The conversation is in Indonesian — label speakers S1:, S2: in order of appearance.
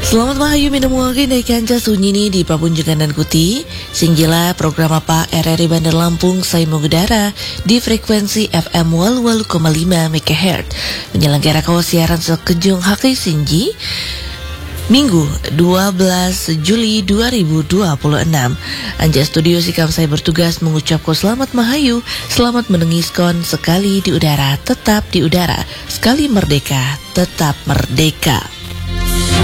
S1: Selamat mahayu minum mungkin dari kanca sunyini di Papunjengan dan Kuti. Singgila program apa RRI Bandar Lampung saya mengudara di frekuensi FM 88,5 MHz. Penyelenggara kawas siaran sekejung haki sinji Minggu 12 Juli 2026. Anja studio sikam saya bertugas mengucapkan selamat mahayu, selamat menengiskon sekali di udara, tetap di udara, sekali merdeka, tetap merdeka.